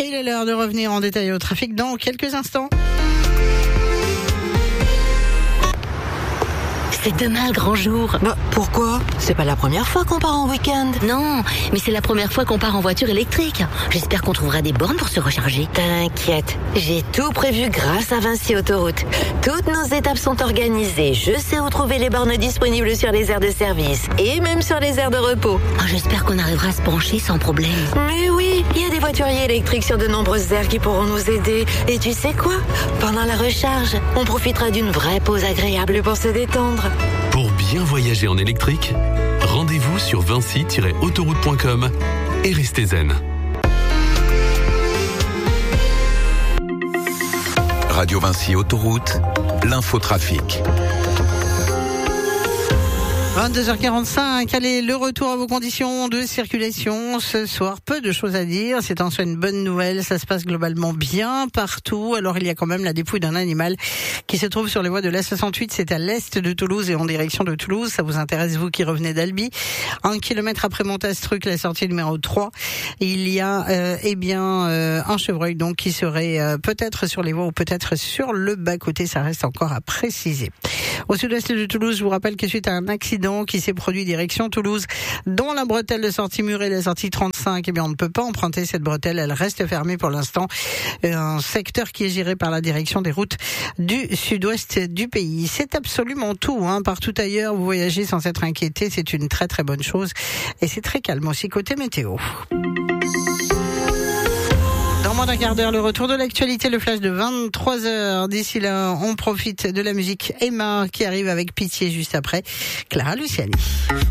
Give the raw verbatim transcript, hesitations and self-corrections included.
Et il est l'heure de revenir en détail au trafic dans quelques instants. C'est demain le grand jour. Bah, pourquoi ? C'est pas la première fois qu'on part en week-end. Non, mais c'est la première fois qu'on part en voiture électrique. J'espère qu'on trouvera des bornes pour se recharger. T'inquiète, j'ai tout prévu grâce à Vinci Autoroute. Toutes nos étapes sont organisées. Je sais où trouver les bornes disponibles sur les aires de service et même sur les aires de repos. Oh, j'espère qu'on arrivera à se brancher sans problème. Mais oui, il y a des voituriers électriques sur de nombreuses aires qui pourront nous aider. Et tu sais quoi ? Pendant la recharge, on profitera d'une vraie pause agréable pour se détendre. Pour bien voyager en électrique, rendez-vous sur vinci tiret autoroute point com et restez zen. Radio Vinci Autoroute, l'infotrafic. vingt-deux heures quarante-cinq, allez, le retour à vos conditions de circulation ce soir. Peu de choses à dire, c'est en soi une bonne nouvelle, ça se passe globalement bien partout. Alors il y a quand même la dépouille d'un animal qui se trouve sur les voies de l'A soixante-huit, c'est à l'est de Toulouse et en direction de Toulouse. Ça vous intéresse, vous qui revenez d'Albi. Un kilomètre après Montastruc, la sortie numéro trois, il y a euh, eh bien euh, un chevreuil donc qui serait euh, peut-être sur les voies ou peut-être sur le bas-côté, ça reste encore à préciser. Au sud-ouest de Toulouse, je vous rappelle que suite à un accident qui s'est produit direction Toulouse, dont la bretelle de sortie murée, la sortie trente-cinq, eh bien on ne peut pas emprunter cette bretelle, elle reste fermée pour l'instant. Un secteur qui est géré par la direction des routes du sud-ouest du pays. C'est absolument tout, hein. Partout ailleurs, vous voyagez sans être inquiété, c'est une très très bonne chose. Et c'est très calme aussi côté météo. Dans moins d'un quart d'heure, le retour de l'actualité, le flash de vingt-trois heures. D'ici là, on profite de la musique Emma qui arrive avec Pitié juste après. Clara Luciani.